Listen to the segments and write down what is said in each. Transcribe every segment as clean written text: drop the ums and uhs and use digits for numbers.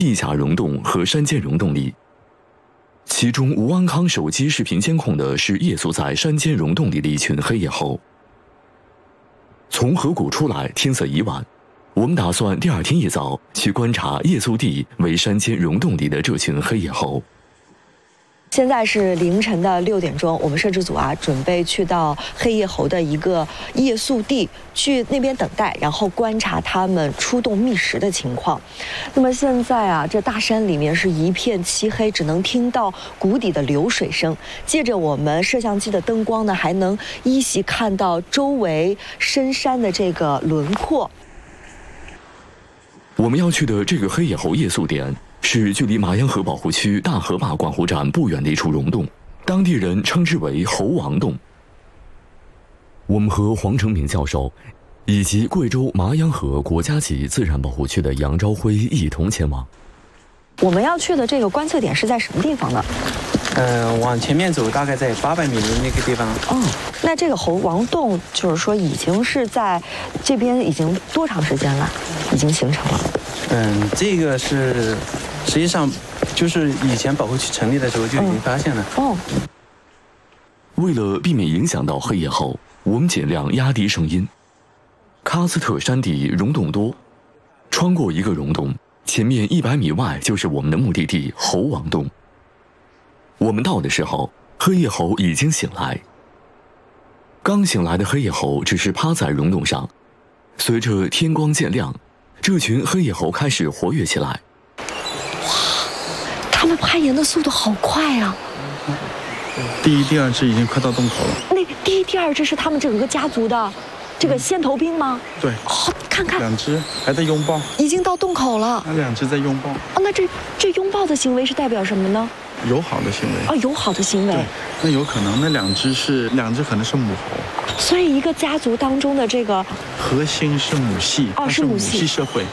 地下溶洞和山间溶洞里。其中吴安康手机视频监控的是夜宿在山间溶洞里的一群黑夜猴。从河谷出来，天色已晚，我们打算第二天一早去观察夜宿地为山间溶洞里的这群黑夜猴。 现在是凌晨的6点钟，我们摄制组准备去到黑夜猴的一个夜宿地，去那边等待，然后观察它们出洞觅食的情况。那么现在这大山里面是一片漆黑，只能听到谷底的流水声。借着我们摄像机的灯光呢，还能依稀看到周围深山的这个轮廓。 我们要去的这个黑夜猴夜宿点，是距离麻阳河保护区大河坝管湖站不远的一处溶洞，当地人称之为猴王洞。我们和黄成明教授以及贵州麻阳河国家级自然保护区的杨朝辉一同前往。 我们要去的这个观测点是在什么地方呢？ 往前面走，大概在800米的那个地方。 那这个猴王洞就是说已经是在这边已经多长时间了？已经形成了？ 这个是实际上就是以前保护区成立的时候就已经发现了。 为了避免影响到黑夜猴，我们尽量压低声音。喀斯特山地溶洞多，穿过一个溶洞，前面100米外就是我们的目的地猴王洞。我们到的时候，黑夜猴已经醒来。刚醒来的黑夜猴只是趴在溶洞上，随着天光渐亮，这群黑夜猴开始活跃起来。 哇，它们攀岩的速度好快啊！ 第一、第二只已经快到洞口了。 那第一、第二只是他们整个家族的这个先头兵吗？ 对。 看看 ，2只还在拥抱， 已经到洞口了。 那2只在拥抱。 那这拥抱的行为是代表什么呢？ 友好的行为。 友好的行为。 对，那有可能那2只可能是母猴。 所以一个家族当中的这个核心是母系， 是母系社会。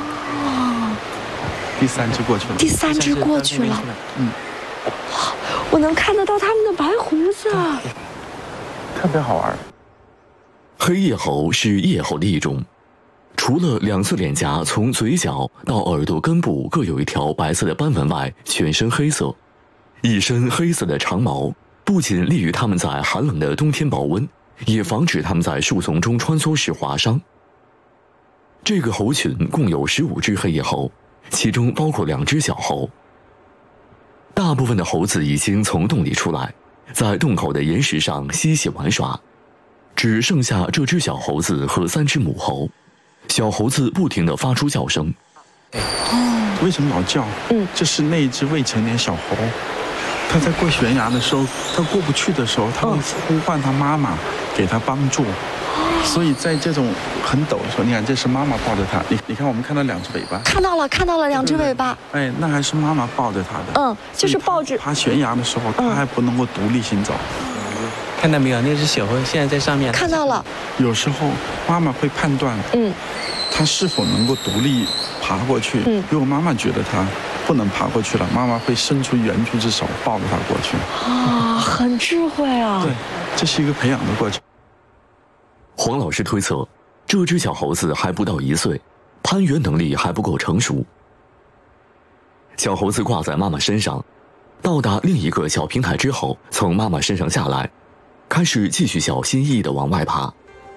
第3只过去了。 第3只过去了。我能看得到他们的白胡子， 特别好玩。 黑夜猴是夜猴的一种，除了2侧脸颊从嘴角到耳朵根部各有一条白色的斑纹外，全身黑色，一身黑色的长毛，不仅利于它们在寒冷的冬天保温，也防止它们在树丛中穿梭时划伤。这个猴群共有15只黑夜猴，其中包括2只小猴。大部分的猴子已经从洞里出来，在洞口的岩石上嬉戏玩耍，只剩下这只小猴子和3只母猴。小猴子不停地发出叫声。 为什么老叫？这是那一只未成年小猴，它在过悬崖的时候，它过不去的时候，它会呼唤它妈妈给它帮助。所以在这种很陡的时候，你看这是妈妈抱着它，你看我们看到2只尾巴， 看到了2只尾巴。 那还是妈妈抱着它的。 就是抱着。 爬悬崖的时候，它还不能够独立行走。 看到没有？那只小猴现在在上面。 看到了。 有时候妈妈会判断，它是否能够独立爬过去。如果妈妈觉得它不能爬过去了，妈妈会伸出援助之手抱着它过去。 很智慧啊。 对，这是一个培养的过程。 黄老师推测，这只小猴子还不到1岁，攀援能力还不够成熟。小猴子挂在妈妈身上，到达另一个小平台之后，从妈妈身上下来，开始继续小心翼翼地往外爬。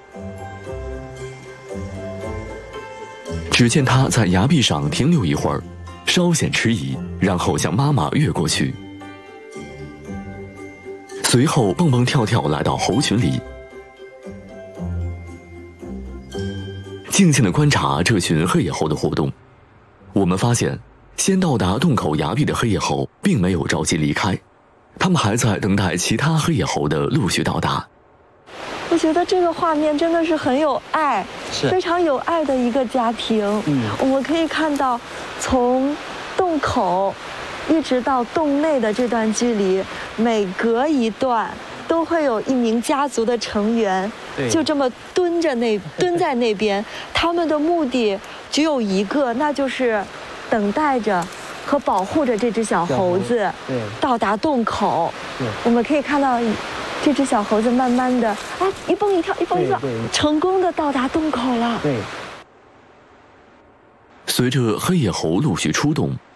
只见它在崖壁上停留一会儿，稍显迟疑，然后向妈妈越过去，随后蹦蹦跳跳来到猴群里。静静地观察这群黑夜猴的活动，我们发现，先到达洞口崖壁的黑夜猴并没有着急离开，他们还在等待其他黑夜猴的陆续到达。 我觉得这个画面真的是很有爱，非常有爱的一个家庭。我们可以看到，从洞口一直到洞内的这段距离，每隔一段都会有一名家族的成员，就这么蹲在那边，他们的目的只有一个，那就是等待着和保护着这只小猴子到达洞口。我们可以看到这只小猴子慢慢的一蹦一跳，成功的到达洞口了。 随着黑夜猴陆续出洞，